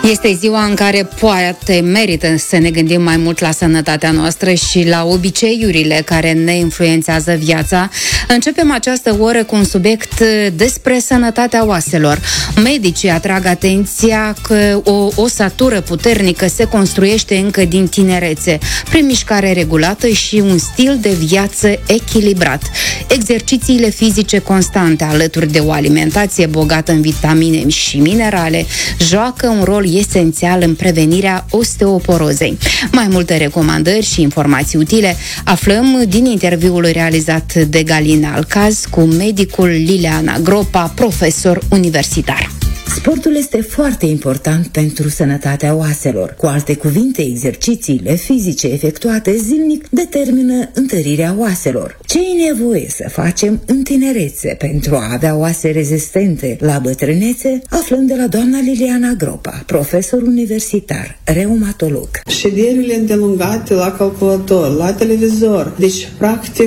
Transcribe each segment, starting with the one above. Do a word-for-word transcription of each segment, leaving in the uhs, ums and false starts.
Este ziua în care poate merită să ne gândim mai mult la sănătatea noastră și la obiceiurile care ne influențează viața. Începem această oră cu un subiect despre sănătatea oaselor. Medicii atrag atenția că o osatură puternică se construiește încă din tinerețe, prin mișcare regulată și un stil de viață echilibrat. Exercițiile fizice constante, alături de o alimentație bogată în vitamine și minerale, joacă un rol esențial în prevenirea osteoporozei. Mai multe recomandări și informații utile aflăm din interviul realizat de Galina Alcaz cu medicul Liliana Gropa, profesor universitar. Sportul este foarte important pentru sănătatea oaselor. Cu alte cuvinte, exercițiile fizice efectuate zilnic determină întărirea oaselor. Ce e nevoie să facem în tinerețe pentru a avea oase rezistente la bătrânețe, aflăm de la doamna Liliana Gropa, profesor universitar, reumatolog. Șederile îndelungate la calculator, la televizor, deci practic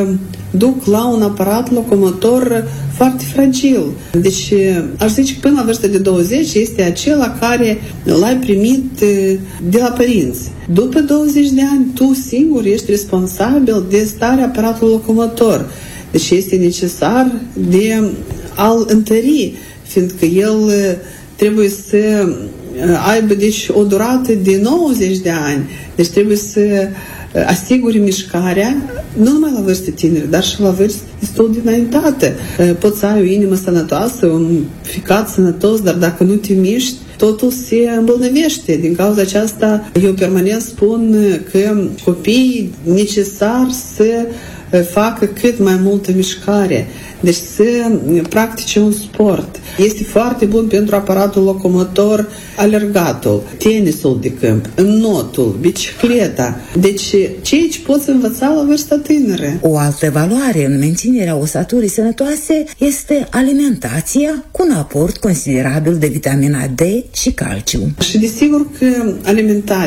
duc la un aparat locomotor foarte fragil. Deci aș zice că până la vârsta de douăzeci este acela care l-ai primit de la părinți. După douăzeci de ani, tu singur ești responsabil de starea aparatului locomotor. Deci este necesar de a-l întări, fiindcă el trebuie să aibă deci, o durată de nouăzeci de ani. Deci trebuie să asiguri mișcarea, nu numai la vârste tinere, dar și la vârste destul de înaintate. Poți să ai o inimă sănătoasă, un ficat sănătos, dar dacă nu te miști, totul se îmbolnăvește. Din cauza aceasta, eu permanent spun că copiii necesar să facă cât mai multă mișcare, deci să practice un sport. Este foarte bun pentru aparatul locomotor alergatul, tenisul de câmp, înnotul, bicicleta. Deci ceea ce poți învăța la vârsta tânără. O altă valoare în menținerea osaturii sănătoase este alimentația cu un aport considerabil de vitamina D și calciu. Și desigur că alimentația